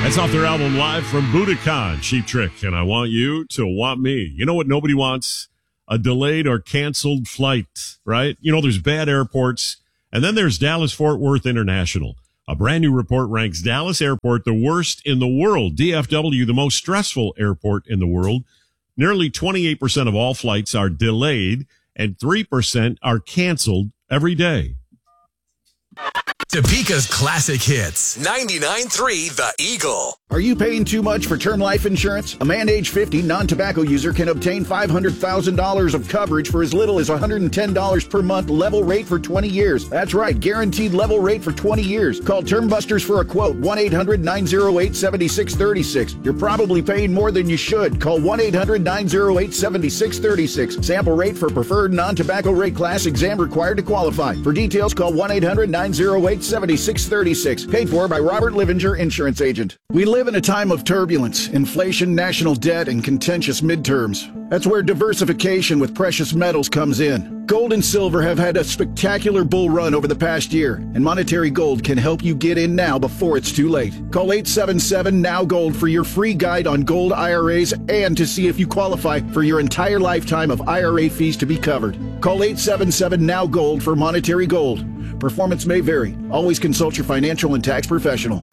That's off their album Live from Budokan, Cheap Trick, and I Want You to Want Me. You know what nobody wants? A delayed or canceled flight, right? You know, there's bad airports, and then there's Dallas-Fort Worth International. A brand new report ranks Dallas Airport the worst in the world. DFW, the most stressful airport in the world. Nearly 28% of all flights are delayed, and 3% are canceled every day. Topeka's classic hits. 99.3 The Eagle. Are you paying too much for term life insurance? A man age 50 non-tobacco user can obtain $500,000 of coverage for as little as $110 per month, level rate for 20 years. That's right, guaranteed level rate for 20 years. Call Term Busters for a quote, 1-800-908-7636. You're probably paying more than you should. Call 1-800-908-7636. Sample rate for preferred non-tobacco rate class, exam required to qualify. For details, call 1-800-908-7636. Paid for by Robert Livinger, insurance agent. We live in a time of turbulence, inflation, national debt, and contentious midterms. That's where diversification with precious metals comes in. Gold and silver have had a spectacular bull run over the past year, and Monetary Gold can help you get in now before it's too late. Call 877-NOW-GOLD for your free guide on gold IRAs and to see if you qualify for your entire lifetime of IRA fees to be covered. Call 877-NOW-GOLD for Monetary Gold. Performance may vary. Always consult your financial and tax professional.